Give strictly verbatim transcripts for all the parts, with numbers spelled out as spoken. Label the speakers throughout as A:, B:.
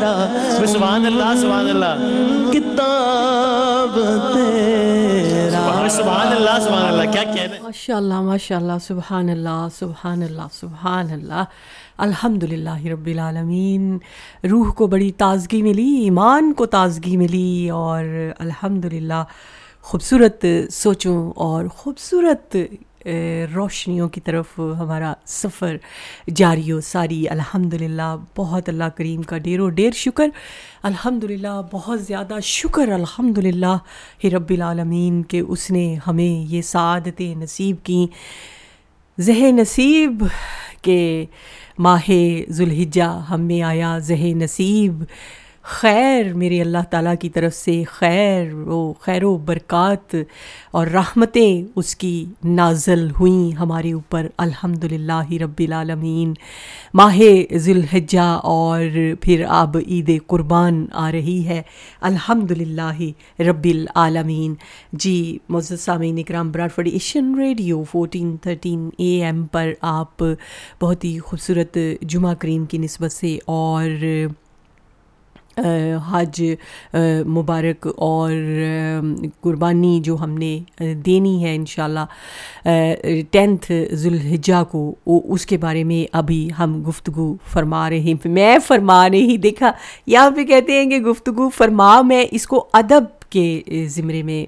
A: تیرا,
B: سبحان اللہ سبحان اللہ
A: کتاب تیرا.
B: سبحان اللہ سبحان اللہ. کیا کہنا ہے.
C: ماشاء اللہ ماشاء اللہ, سبحان اللہ سبحان اللہ سبحان اللہ. الحمد للہ رب العالمین. روح کو بڑی تازگی ملی, ایمان کو تازگی ملی, اور الحمد للہ خوبصورت سوچوں اور خوبصورت روشنیوں کی طرف ہمارا سفر جاری و ساری. الحمد للہ بہت اللہ کریم کا ڈیر و ڈیر شکر, الحمد للہ بہت زیادہ شکر الحمد للہ رب العالمین کہ اس نے ہمیں یہ سعادتیں نصیب کی. زہ نصیب کہ ماہ ذوالحجہ ہم میں آیا, زہ نصیب خیر میرے اللہ تعالیٰ کی طرف سے, خیر و خیر و برکات اور رحمتیں اس کی نازل ہوئیں ہمارے اوپر الحمد للہ رب العالمین. ماہ ذوالحجہ اور پھر اب عید قربان آ رہی ہے الحمد للہ رب العالمین. جی معزز سامعین اکرام, براڈفورڈ Asian radio fourteen thirteen A M پر آپ بہت ہی خوبصورت جمعہ کریم کی نسبت سے اور حج مبارک اور قربانی جو ہم نے دینی ہے انشاءاللہ ٹینتھ ذوالحجہ کو, اس کے بارے میں ابھی ہم گفتگو فرما رہے ہیں. میں فرما نہیں دیکھا یہاں پہ کہتے ہیں کہ گفتگو فرما, میں اس کو ادب کے زمرے میں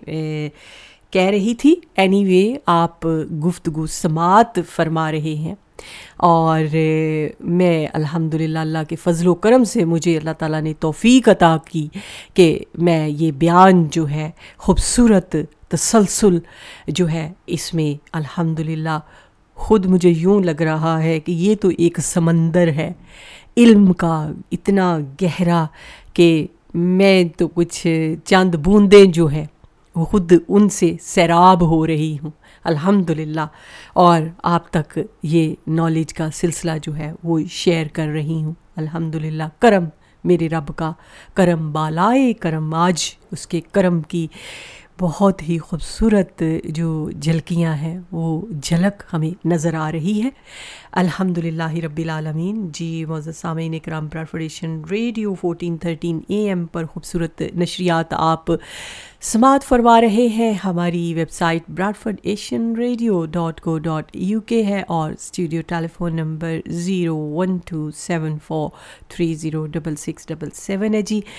C: کہہ رہی تھی. اینی وے آپ گفتگو سماعت فرما رہے ہیں, اور میں الحمدللہ اللہ کے فضل و کرم سے مجھے اللہ تعالیٰ نے توفیق عطا کی کہ میں یہ بیان جو ہے خوبصورت تسلسل جو ہے اس میں الحمدللہ خود مجھے یوں لگ رہا ہے کہ یہ تو ایک سمندر ہے علم کا اتنا گہرا کہ میں تو کچھ چند بوندیں جو ہے وہ خود ان سے سیراب ہو رہی ہوں الحمدللہ, اور آپ تک یہ نالج کا سلسلہ جو ہے وہ شیئر کر رہی ہوں الحمدللہ. کرم میرے رب کا, کرم بالائے کرم, آج اس کے کرم کی بہت ہی خوبصورت جو جھلکیاں ہیں وہ جھلک ہمیں نظر آ رہی ہے الحمدللہ رب العالمین. جی معزز سامعین اکرام, براڈفورڈ Asian radio fourteen thirteen A M پر خوبصورت نشریات آپ سماعت فرما رہے ہیں. ہماری web site براڈفورڈ Asian radio dot کو ڈاٹ یو کے ہے, اور studio tele phone number zero one to seven four three zero double six double seven ہے. جی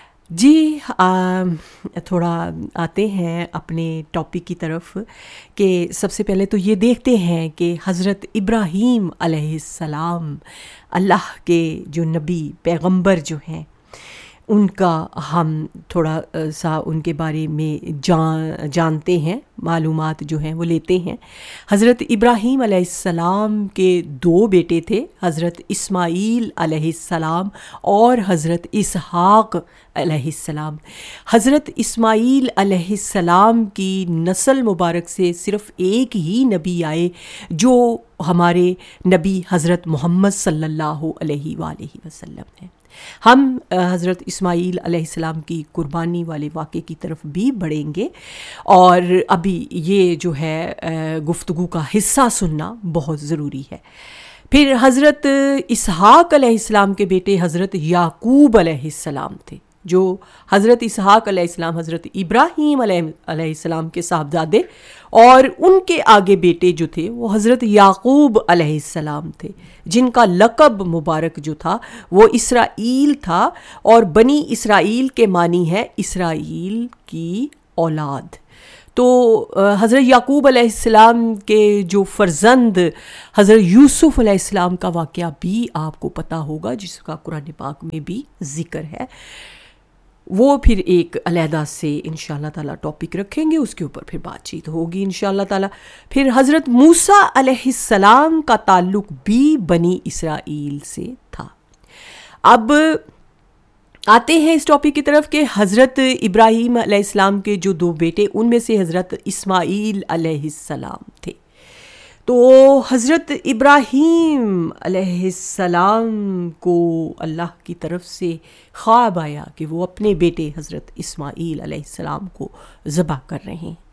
C: جی آ, تھوڑا آتے ہیں اپنے ٹاپک کی طرف کہ سب سے پہلے تو یہ دیکھتے ہیں کہ حضرت ابراہیم علیہ السلام اللہ کے جو نبی پیغمبر جو ہیں ان کا ہم تھوڑا سا ان کے بارے میں جان جانتے ہیں, معلومات جو ہیں وہ لیتے ہیں. حضرت ابراہیم علیہ السلام کے دو بیٹے تھے, حضرت اسماعیل علیہ السلام اور حضرت اسحاق علیہ السلام. حضرت اسماعیل علیہ السلام کی نسل مبارک سے صرف ایک ہی نبی آئے جو ہمارے نبی حضرت محمد صلی اللہ علیہ وآلہ وسلم ہیں. ہم حضرت اسماعیل علیہ السلام کی قربانی والے واقعے کی طرف بھی بڑھیں گے, اور ابھی یہ جو ہے گفتگو کا حصہ سننا بہت ضروری ہے. پھر حضرت اسحاق علیہ السلام کے بیٹے حضرت یعقوب علیہ السلام تھے, جو حضرت اسحاق علیہ السلام حضرت ابراہیم علیہ علیہ السلام کے صاحبزادے, اور ان کے آگے بیٹے جو تھے وہ حضرت یعقوب علیہ السلام تھے, جن کا لقب مبارک جو تھا وہ اسرائیل تھا, اور بنی اسرائیل کے معنی ہے اسرائیل کی اولاد. تو حضرت یعقوب علیہ السلام کے جو فرزند حضرت یوسف علیہ السلام کا واقعہ بھی آپ کو پتہ ہوگا, جس کا قرآن پاک میں بھی ذکر ہے. وہ پھر ایک علیحدہ سے انشاءاللہ تعالیٰ ٹاپک رکھیں گے, اس کے اوپر پھر بات چیت ہوگی انشاءاللہ تعالیٰ. پھر حضرت موسیٰ علیہ السلام کا تعلق بھی بنی اسرائیل سے تھا. اب آتے ہیں اس ٹاپک کی طرف کہ حضرت ابراہیم علیہ السلام کے جو دو بیٹے, ان میں سے حضرت اسماعیل علیہ السلام تھے. تو حضرت ابراہیم علیہ السلام کو اللہ کی طرف سے خواب آیا کہ وہ اپنے بیٹے حضرت اسماعیل علیہ السلام کو ذبح کر رہے ہیں.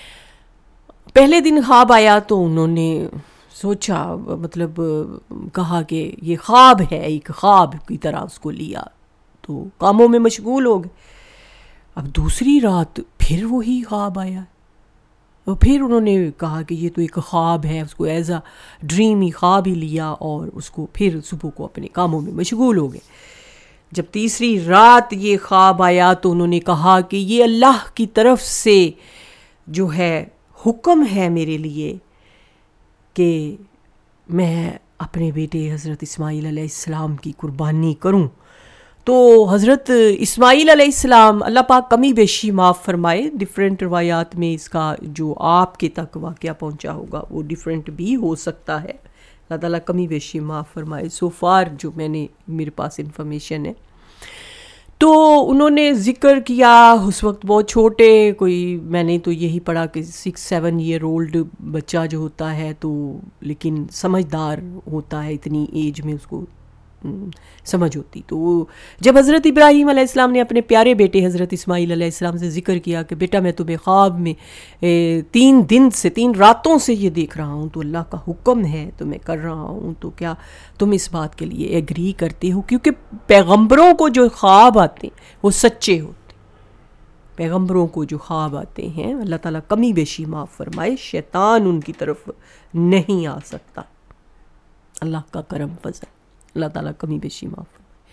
C: پہلے دن خواب آیا تو انہوں نے سوچا, مطلب کہا کہ یہ خواب ہے, ایک خواب کی طرح اس کو لیا. تو کاموں میں مشغول ہو گئے. اب دوسری رات پھر وہی خواب آیا, اور پھر انہوں نے کہا کہ یہ تو ایک خواب ہے, اس کو ایز اے ڈریم ہی خواب ہی لیا, اور اس کو پھر صبح کو اپنے کاموں میں مشغول ہو گئے. جب تیسری رات یہ خواب آیا تو انہوں نے کہا کہ یہ اللہ کی طرف سے جو ہے حکم ہے میرے لیے کہ میں اپنے بیٹے حضرت اسماعیل علیہ السلام کی قربانی کروں. تو حضرت اسماعیل علیہ السلام, اللہ پاک کمی بیشی معاف فرمائے, ڈفرینٹ روایات میں اس کا جو آپ کے تک واقعہ پہنچا ہوگا وہ ڈفرینٹ بھی ہو سکتا ہے, اللہ تعالیٰ کمی بیشی معاف فرمائے. سو فار جو میں نے میرے پاس انفارمیشن ہے, تو انہوں نے ذکر کیا اس وقت بہت چھوٹے, کوئی میں نے تو یہی پڑھا کہ سکس سیون ایئر اولڈ بچہ جو ہوتا ہے, تو لیکن سمجھدار ہوتا ہے, اتنی ایج میں اس کو سمجھ ہوتی. تو جب حضرت ابراہیم علیہ السلام نے اپنے پیارے بیٹے حضرت اسماعیل علیہ السلام سے ذکر کیا کہ بیٹا میں تمہیں خواب میں تین دن سے تین راتوں سے یہ دیکھ رہا ہوں, تو اللہ کا حکم ہے تو میں کر رہا ہوں, تو کیا تم اس بات کے لیے ایگری کرتے ہو؟ کیونکہ پیغمبروں کو جو خواب آتے ہیں وہ سچے ہوتے, پیغمبروں کو جو خواب آتے ہیں اللہ تعالیٰ کمی بیشی معاف فرمائے, شیطان ان کی طرف نہیں آ سکتا. اللہ کا کرم فضل, اللہ تعالیٰ کمی بیشی معاف.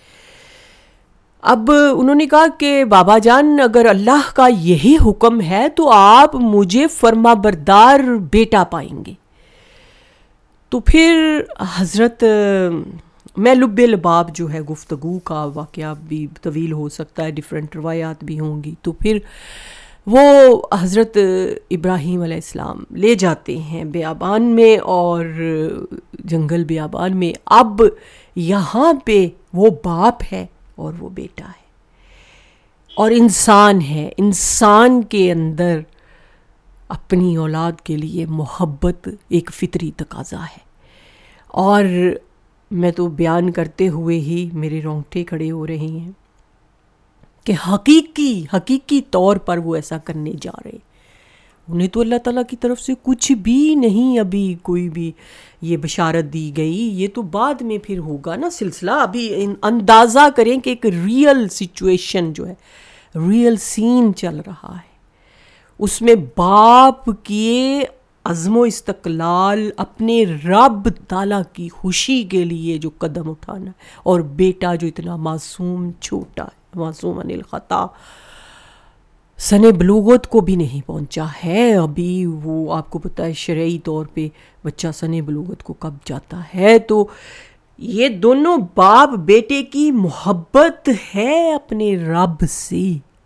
C: اب انہوں نے کہا کہ بابا جان اگر اللہ کا یہی حکم ہے تو آپ مجھے فرما بردار بیٹا پائیں گے. تو پھر حضرت, میں لب الباب جو ہے گفتگو کا واقعہ بھی طویل ہو سکتا ہے, ڈفرینٹ روایات بھی ہوں گی, تو پھر وہ حضرت ابراہیم علیہ السلام لے جاتے ہیں بیابان میں, اور جنگل بیابان میں. اب یہاں پہ وہ باپ ہے اور وہ بیٹا ہے, اور انسان ہے. انسان کے اندر اپنی اولاد کے لیے محبت ایک فطری تقاضا ہے, اور میں تو بیان کرتے ہوئے ہی میرے رونگٹے کھڑے ہو رہے ہیں کہ حقیقی حقیقی طور پر وہ ایسا کرنے جا رہے. انہیں تو اللہ تعالیٰ کی طرف سے کچھ بھی نہیں ابھی کوئی بھی یہ بشارت دی گئی, یہ تو بعد میں پھر ہوگا نا سلسلہ. ابھی اندازہ کریں کہ ایک ریئل سچویشن جو ہے, ریئل سین چل رہا ہے, اس میں باپ کے عزم و استقلال اپنے رب تعالیٰ کی خوشی کے لیے جو قدم اٹھانا ہے, اور بیٹا جو اتنا معصوم چھوٹا ہے, معصوم عن الخطا, سن بلوغت کو بھی نہیں پہنچا ہے ابھی. وہ آپ کو پتہ ہے شرعی طور پہ بچہ سن بلوغت کو کب جاتا ہے. تو یہ دونوں باپ بیٹے کی محبت ہے اپنے رب سے.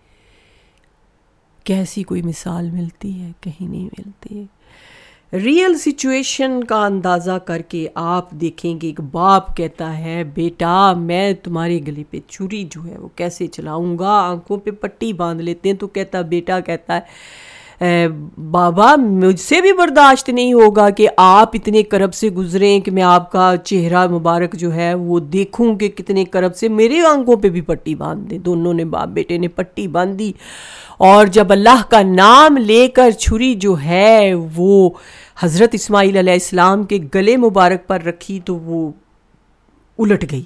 C: کیسی کوئی مثال ملتی ہے؟ کہیں نہیں ملتی. ریئل سچویشن کا اندازہ کر کے آپ دیکھیں کہ ایک باپ کہتا ہے بیٹا میں تمہارے گلے پہ چھری جو ہے وہ کیسے چلاؤں گا, آنکھوں پہ پٹی باندھ لیتے ہیں. تو کہتا بیٹا کہتا ہے بابا مجھ سے بھی برداشت نہیں ہوگا کہ آپ اتنے کرب سے گزریں کہ میں آپ کا چہرہ مبارک جو ہے وہ دیکھوں کہ کتنے کرب سے, میرے آنکھوں پہ بھی پٹی باندھ دیں. دونوں نے باپ بیٹے نے پٹی باندھی, اور جب اللہ کا نام لے کر چھری جو ہے وہ حضرت اسماعیل علیہ السلام کے گلے مبارک پر رکھی تو وہ الٹ گئی.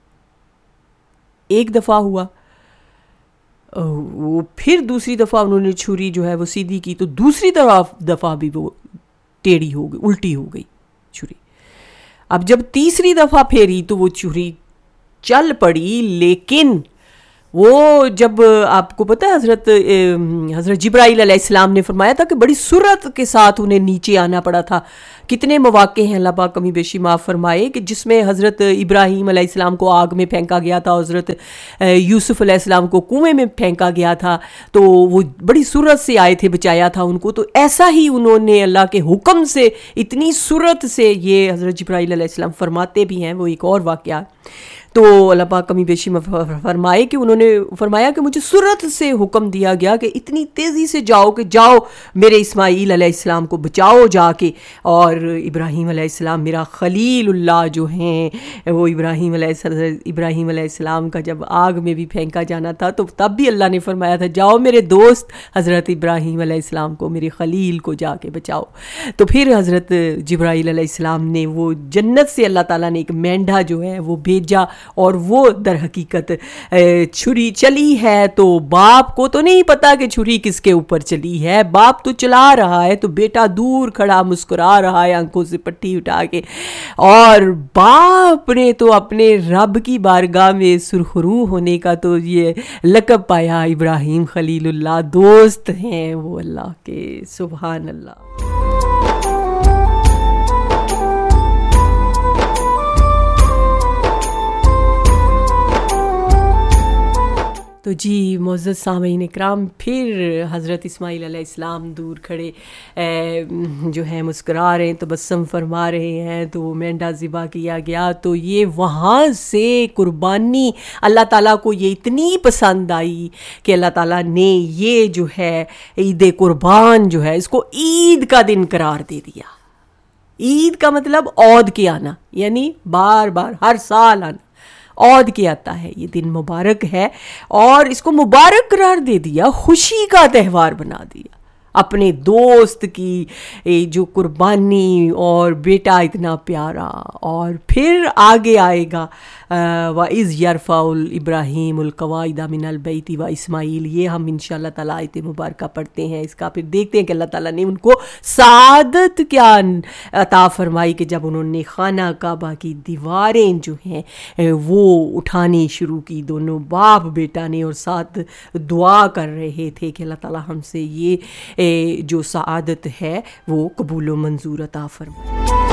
C: ایک دفعہ ہوا, وہ پھر دوسری دفعہ انہوں نے چھری جو ہے وہ سیدھی کی تو دوسری دفعہ بھی وہ ٹیڑھی ہو گئی, الٹی ہو گئی چھری. اب جب تیسری دفعہ پھیری تو وہ چھری چل پڑی, لیکن وہ جب آپ کو پتہ ہے حضرت حضرت جبرائیل علیہ السلام نے فرمایا تھا کہ بڑی سرعت کے ساتھ انہیں نیچے آنا پڑا تھا. کتنے مواقع ہیں اللہ پاک کمی بیشی معاف فرمائے کہ جس میں حضرت ابراہیم علیہ السلام کو آگ میں پھینکا گیا تھا, حضرت یوسف علیہ السلام کو کنویں میں پھینکا گیا تھا, تو وہ بڑی سرعت سے آئے تھے, بچایا تھا ان کو. تو ایسا ہی انہوں نے اللہ کے حکم سے اتنی سرعت سے, یہ حضرت جبرائیل علیہ السلام فرماتے بھی ہیں, وہ ایک اور واقعہ. تو اللہ پاک کمی بیشی فرمائے کہ انہوں نے فرمایا کہ مجھے سرعت سے حکم دیا گیا کہ اتنی تیزی سے جاؤ کہ جاؤ میرے اسماعیل علیہ السلام کو بچاؤ جا کے. اور ابراہیم علیہ السلام میرا خلیل اللہ جو ہیں, وہ ابراہیم علیہ ابراہیم علیہ السلام کا جب آگ میں بھی پھینکا جانا تھا تو تب بھی اللہ نے فرمایا تھا جاؤ میرے دوست حضرت ابراہیم علیہ السلام کو, میرے خلیل کو جا کے بچاؤ. تو پھر حضرت جبرائیل علیہ السلام نے وہ جنت سے اللہ تعالیٰ نے ایک مینڈھا جو ہے وہ بھیجا, اور وہ در حقیقت چھری چلی ہے تو باپ کو تو نہیں پتا کہ چھری کس کے اوپر چلی ہے, باپ تو چلا رہا ہے تو بیٹا دور کھڑا مسکرا رہا ہے آنکھوں سے پٹی اٹھا کے, اور باپ نے تو اپنے رب کی بارگاہ میں سرخرو ہونے کا تو یہ لقب پایا, ابراہیم خلیل اللہ دوست ہیں وہ اللہ کے. سبحان اللہ. تو جی معزز سامعین اکرام, پھر حضرت اسماعیل علیہ السلام دور کھڑے جو ہیں مسکرا رہے ہیں, تبسم فرما رہے ہیں, تو وہ مینڈا ذبح کیا گیا. تو یہ وہاں سے قربانی اللہ تعالیٰ کو یہ اتنی پسند آئی کہ اللہ تعالیٰ نے یہ جو ہے عید قربان جو ہے اس کو عید کا دن قرار دے دیا. عید کا مطلب عود کے آنا, یعنی بار بار ہر سال آنا, عود کے آتا ہے. یہ دن مبارک ہے اور اس کو مبارک قرار دے دیا, خوشی کا تہوار بنا دیا. اپنے دوست کی جو قربانی اور بیٹا اتنا پیارا, اور پھر آگے آئے گا وَإِذْ يَرْفَعُ الْإِبْرَاهِيمُ الْقَوَاعِدَ مِنَ الْبَيْتِ وَإِسْمَاعِيلُ. یہ ہم انشاءاللہ تعالیٰ آیت مبارکہ پڑھتے ہیں اس کا, پھر دیکھتے ہیں کہ اللہ تعالیٰ نے ان کو سعادت کیا عطا فرمائی کہ جب انہوں نے خانہ کعبہ کی دیواریں جو ہیں وہ اٹھانی شروع کی, دونوں باپ بیٹا نے, اور ساتھ دعا کر رہے تھے کہ اللہ تعالیٰ ہم سے یہ جو سعادت ہے وہ قبول و منظور عطا فرمائے.